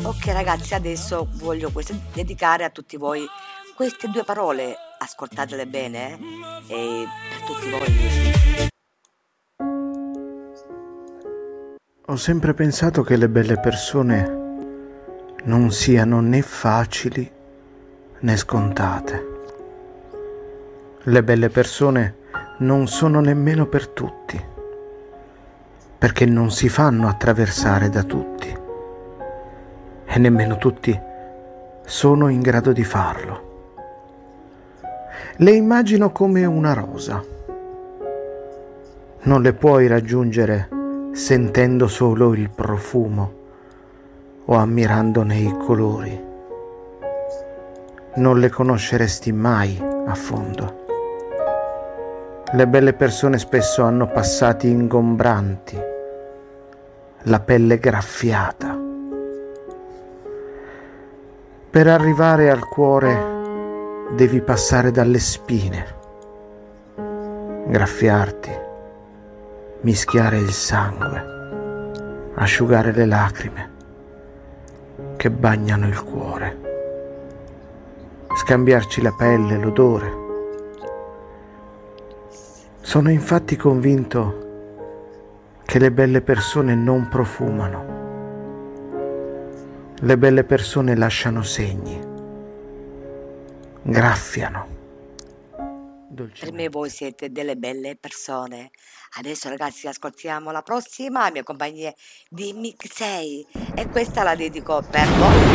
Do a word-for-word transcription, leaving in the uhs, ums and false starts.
Ok ragazzi, adesso voglio queste- dedicare a tutti voi queste due parole, ascoltatele bene, eh, e per tutti voi. Ho sempre pensato che le belle persone non siano né facili né scontate. Le belle persone non sono nemmeno per tutti, perché non si fanno attraversare da tutti e nemmeno tutti sono in grado di farlo. Le immagino come una rosa. Non le puoi raggiungere sentendo solo il profumo o ammirandone i colori. Non le conosceresti mai a fondo. Le belle persone spesso hanno passati ingombranti, la pelle graffiata. Per arrivare al cuore devi passare dalle spine, graffiarti, mischiare il sangue, asciugare le lacrime che bagnano il cuore, scambiarci la pelle, l'odore. Sono infatti convinto che le belle persone non profumano. Le belle persone lasciano segni, graffiano Per me dolcemente. voi siete delle belle persone. Adesso ragazzi ascoltiamo la prossima, mia compagnia di Mix sei, e questa la dedico per voi.